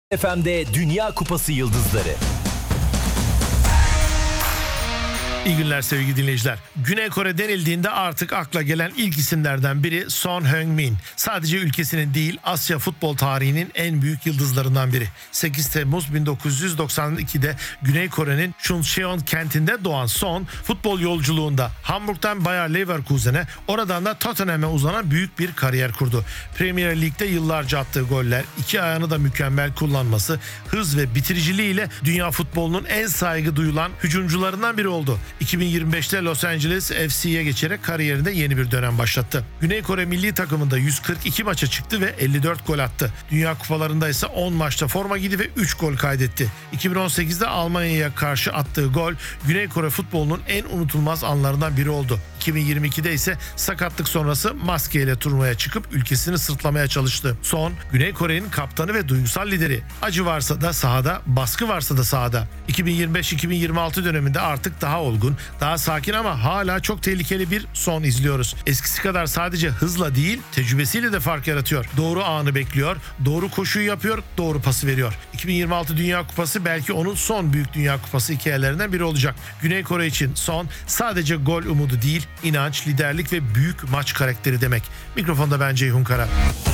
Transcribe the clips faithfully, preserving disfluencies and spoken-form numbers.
F M'de Dünya Kupası Yıldızları. İyi günler sevgili dinleyiciler. Güney Kore denildiğinde artık akla gelen ilk isimlerden biri Son Heung-min. Sadece ülkesinin değil, Asya futbol tarihinin en büyük yıldızlarından biri. sekiz Temmuz bin dokuz yüz doksan iki'de Güney Kore'nin Chuncheon kentinde doğan Son, futbol yolculuğunda Hamburg'dan Bayer Leverkusen'e, oradan da Tottenham'e uzanan büyük bir kariyer kurdu. Premier Lig'de yıllarca attığı goller, iki ayağını da mükemmel kullanması, hız ve bitiriciliğiyle dünya futbolunun en saygı duyulan hücumcularından biri oldu. iki bin yirmi beş'te Los Angeles F C'ye geçerek kariyerinde yeni bir dönem başlattı. Güney Kore milli takımında yüz kırk iki maça çıktı ve elli dört gol attı. Dünya kupalarında ise on maçta forma giydi ve üç gol kaydetti. iki bin on sekiz'de Almanya'ya karşı attığı gol Güney Kore futbolunun en unutulmaz anlarından biri oldu. iki bin yirmi iki'de ise sakatlık sonrası maskeyle turnuvaya çıkıp ülkesini sırtlamaya çalıştı. Son, Güney Kore'nin kaptanı ve duygusal lideri. Acı varsa da sahada, baskı varsa da sahada. iki bin yirmi beş iki bin yirmi altı döneminde artık daha olgun, daha sakin ama hala çok tehlikeli bir Son izliyoruz. Eskisi kadar sadece hızla değil, tecrübesiyle de fark yaratıyor. Doğru anı bekliyor, doğru koşuyu yapıyor, doğru pası veriyor. iki bin yirmi altı Dünya Kupası belki onun son büyük Dünya Kupası hikayelerinden biri olacak. Güney Kore için Son sadece gol umudu değil, inanç, liderlik ve büyük maç karakteri demek. Mikrofonda ben Ceyhun Kara.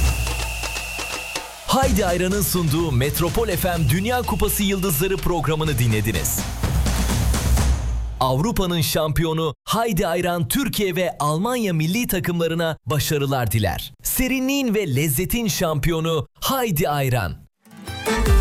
Haydi Ayran'ın sunduğu Metropol F M Dünya Kupası Yıldızları programını dinlediniz. Avrupa'nın şampiyonu Haydi Ayran Türkiye ve Almanya milli takımlarına başarılar diler. Serinliğin ve lezzetin şampiyonu Haydi Ayran.